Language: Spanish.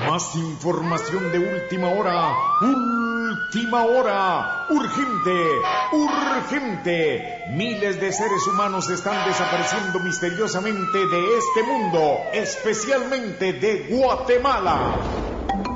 Más información de última hora. Última hora. Urgente, urgente. Miles de seres humanos están desapareciendo misteriosamente de este mundo, especialmente de Guatemala.